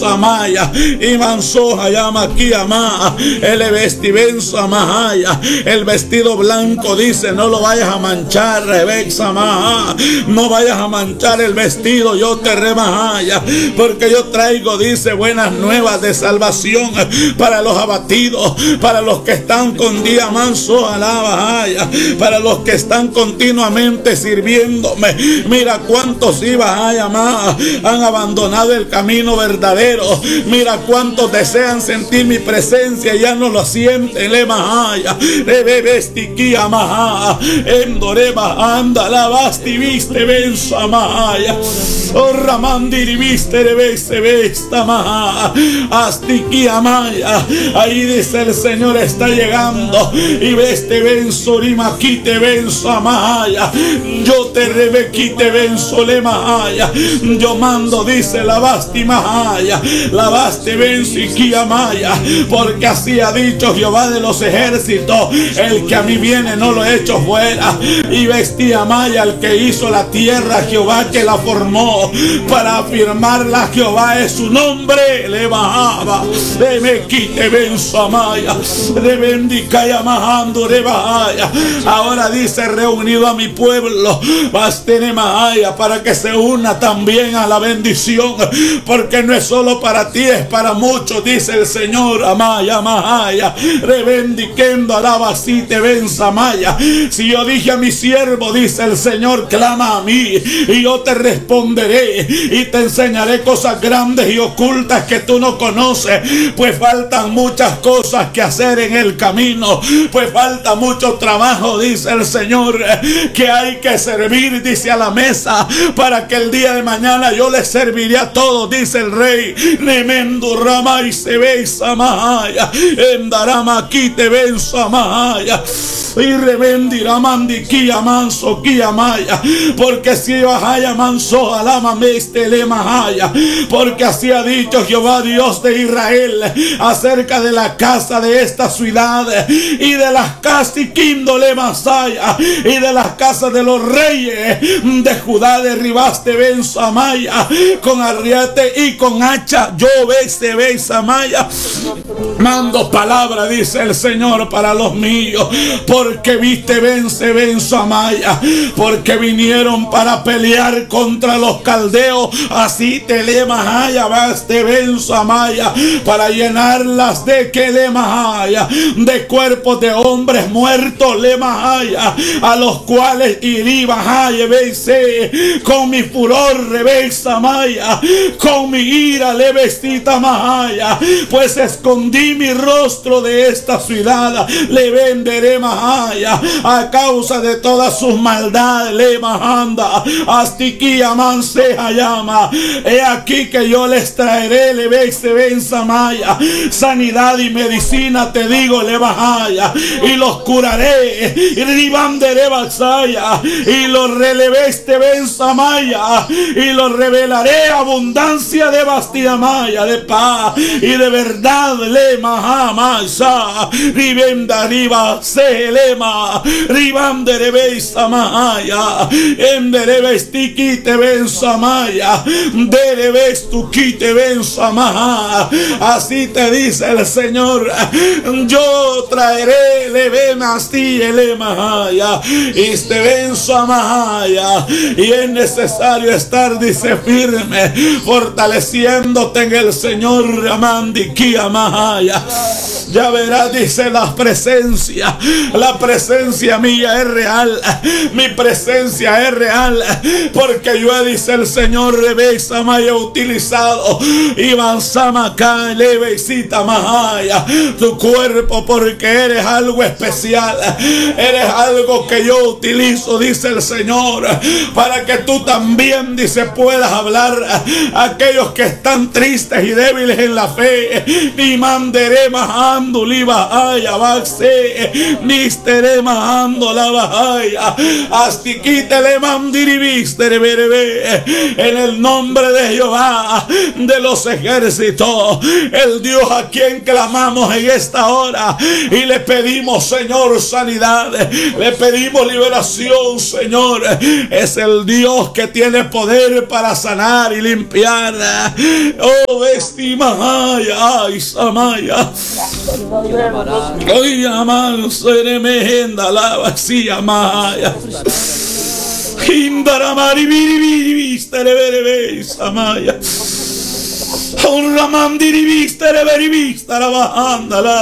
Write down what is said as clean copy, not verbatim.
Amaya y mansoja llama aquí ama el vestibenzo amaya, el vestido blanco dice no lo vayas a manchar, Rebexa amaya, no vayas a manchar el vestido, yo te remajaya, porque yo traigo, dice, buenas nuevas de salvación para los abatidos, para los que están con día manso alabajaya, para los que están continuamente sirviéndome. Mira cuántos ibajaya más han abandonado el camino verdadero. Mira cuántos desean sentir mi presencia y ya no lo sienten. Le mahaya, le bebestiquia maha, endoreba anda la basti viste benza mahaya, o ramandiri viste rebese besta maha, astiquia maya. Ahí dice el Señor está llegando y veste benzo rimaquite benza mahaya, yo te rebequite benzo le mahaya, yo mando dice la basti mahaya, lavaste benziquía maya, porque así ha dicho Jehová de los ejércitos, el que a mí viene no lo echo fuera. Y vestía maya el que hizo la tierra, Jehová que la formó, para afirmarla Jehová es su nombre. Le bajaba, le me quite benzo maya, le bendica llamando le bajaya. Ahora dice reunido a mi pueblo, bastene maya, para que se una también a la bendición, porque no es solo para ti, es para muchos, dice el Señor. Amaya, Mahaya, rebendiquendo alabacite benza maya. Si yo dije a mi siervo, dice el Señor, clama a mí y yo te responderé y te enseñaré cosas grandes y ocultas que tú no conoces. Pues faltan muchas cosas que hacer en el camino, pues falta mucho trabajo, dice el Señor, que hay que servir, dice, a la mesa, para que el día de mañana yo les serviré a todos, dice el Rey. Nemendo rama y se besa mahaya, endarama quite benza mahaya, y rebendirá mandiquía manso quía maya, porque si bajaya manso alama meste le mahaya, porque así ha dicho Jehová Dios de Israel acerca de la casa de esta ciudad y de las casas y quíndole masaya y de las casas de los reyes de Judá derribaste benza maya con arriate y con hacha. Yo veste benza maya mando palabra, dice el Señor, para los míos, porque viste vence benza maya, porque vinieron para pelear contra los caldeos, así te le mahaya baste benza maya, para llenarlas de que le mahaya, de cuerpos de hombres muertos le mahaya, a los cuales irí mahaya vence con mi furor rebesa maya, con mi ira le vestita mahaya, pues escondí mi rostro de esta ciudad, le venderé mahaya, a causa de todas sus maldades le mahanda, astiquía manseja llama, he aquí que yo les traeré le vese benza maya, sanidad y medicina te digo le mahaya, y los curaré, y ribanderé basaya, y los releveste benza maya, y los revelaré abundancia de bastida maya, de paz y de verdad le mahamasa, ribenda riba se lema, ribandere benza maya, endere vestiquite benza maya, dere vestuquite benza maha. Así te dice el Señor, yo traeré le benasti le mahaya, y te benza mahaya, y es necesario estar, dice, firme, fortaleciéndote en el Señor, amandiquía mahaya. Ya verás, dice, la presencia mía es real, mi presencia es real, porque yo, dice el Señor, Rebexa Maya, utilizado Iván Samacá, Levesita Mahaya, tu cuerpo, porque eres algo especial, eres algo que yo utilizo, dice el Señor, para que tú también, dice, puedas hablar a aquellos que están tristes y débiles en la fe. Ni manderé majando li bahaya baxe, mistere majando la bahaya, astiquite le mandiribiste berebe, en el nombre de Jehová de los ejércitos, el Dios a quien clamamos en esta hora y le pedimos, Señor, sanidad, le pedimos liberación, Señor. Es el Dios que tiene poder para sanar y limpiar, Oh, vestimaya, ay, samaya. Oye, amado, seremenda, la vacía, maya. Indara maribiribis, tereberebe, samaya. Un ramandiri vista, la bajanda, la